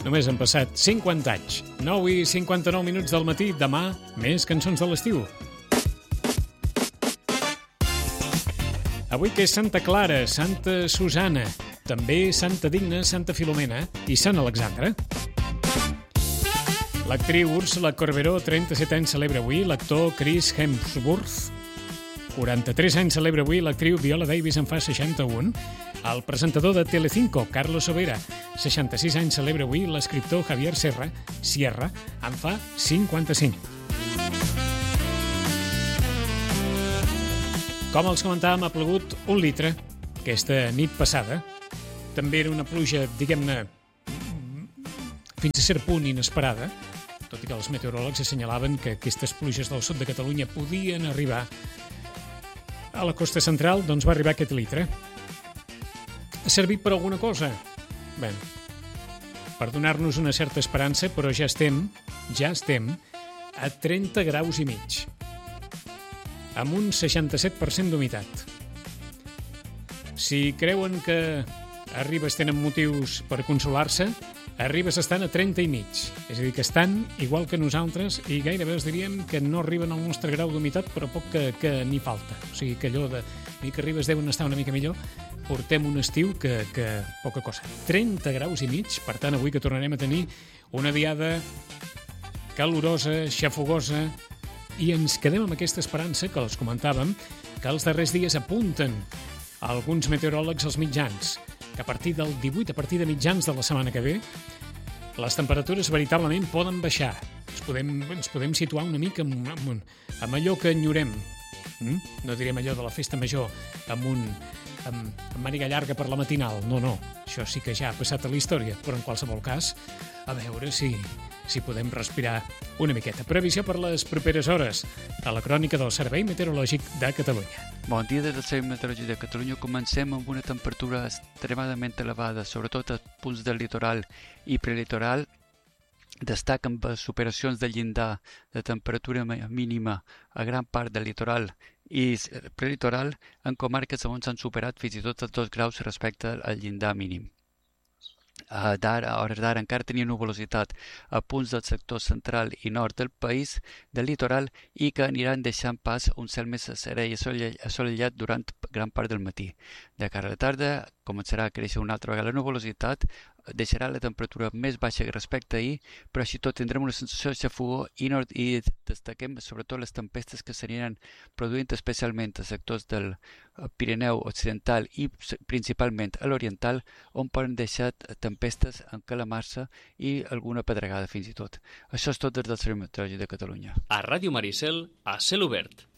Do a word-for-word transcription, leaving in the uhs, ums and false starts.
Només han passat cinquanta anys. nou i cinquanta-nou minuts del matí. Demà, més cançons de l'estiu. Avui que és Santa Clara, Santa Susana, també Santa Digna, Santa Filomena i Sant Alexandre. L'actriu Úrsula Corberó, trenta-set anys, celebra avui. L'actor Chris Hemsworth, quaranta-tres anys, celebra avui. L'actriu Viola Davis en fa seixanta-un. El presentador de Telecinco, Carlos Sobera, seixanta-sis anys, celebra avui. L'escriptor Javier Serra, Sierra, en fa cinquanta-cinc. Com els comentàvem, ha plogut un litre aquesta nit passada. També era una pluja, diguem-ne, fins a cert punt inesperada, tot i que els meteoròlegs assenyalaven que aquestes pluges del sud de Catalunya podien arribar a la costa central, doncs va arribar aquest litre. Ha servit per alguna cosa? Bé, per donar-nos una certa esperança, però ja estem, ja estem a trenta graus i mig, amb un seixanta-set per cent d'humitat. Si creuen que a Ribes tenen motius per consolar-se, a Ribes estan a trenta i mig. És a dir, que estan igual que nosaltres i gairebé els diríem que no arriben al nostre grau d'humitat, però poc que, que n'hi falta. O sigui, que allò de dir que a Ribes deuen estar una mica millor, portem un estiu que, que poca cosa. trenta graus i mig, per tant, avui que tornarem a tenir una diada calorosa, xafogosa, i ens quedem amb aquesta esperança que els comentàvem, que els darrers dies apunten alguns meteoròlegs als mitjans, que a partir del divuit, a partir de mitjans de la setmana que ve, les temperatures veritablement poden baixar. Ens podem, ens podem situar una mica amb, amb, amb allò que enyorem. Mm? No direm allò de la festa major amb un amb, amb màniga llarga per la matinal. No, no, això sí que ja ha passat a la història, però en qualsevol cas, a veure si, si podem respirar una miqueta. Previsió per les properes hores a la crònica del Servei Meteorològic de Catalunya. Bon dia des del Servei Meteorològic de Catalunya. Comencem amb una temperatura extremadament elevada, sobretot a punts del litoral i prelitoral. Destaquen superacions del llindar de temperatura mínima a gran part del litoral i prelitoral en comarques on s'han superat fins i tot els dos graus respecte al llindar mínim. Uh, d'ara, a hores d'ara encara tenia nuvolositat a punts del sector central i nord del país, del litoral, i que aniran deixant pas un cel més serè i assolellat durant gran part del matí. De cara a la tarda començarà a créixer una altra vegada la nuvolositat, deixarà la temperatura més baixa respecte a ahir, però així tot tindrem una sensació de xafogor i, nord, i destaquem sobretot les tempestes que s'aniran produint especialment a sectors del Pirineu Occidental i principalment a l'Oriental, on poden deixar tempestes en calamarsa i alguna pedregada fins i tot. Això és tot des del Servei Meteorològic de Catalunya. A Ràdio Maricel, a cel obert.